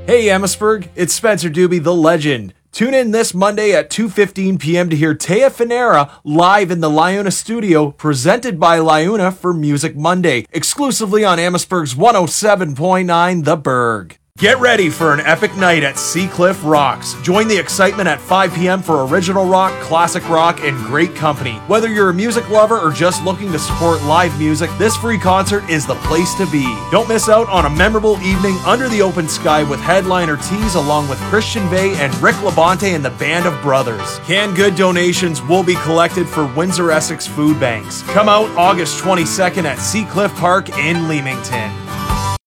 Hey Amherstburg, it's Spencer Doobie, the legend. Tune in this Monday at 2:15 p.m. to hear Taya Finera live in the Liuna studio, presented by Liuna for Music Monday, exclusively on Amherstburg's 107.9 The Berg. Get ready for an epic night at Seacliff Rocks. Join the excitement at 5 p.m. for original rock, classic rock, and great company. Whether you're a music lover or just looking to support live music, this free concert is the place to be. Don't miss out on a memorable evening under the open sky with headliner Tees along with Christian Bay and Rick Labonte and the Band of Brothers. Canned good donations will be collected for Windsor Essex food banks. Come out August 22nd at Seacliff Park in Leamington.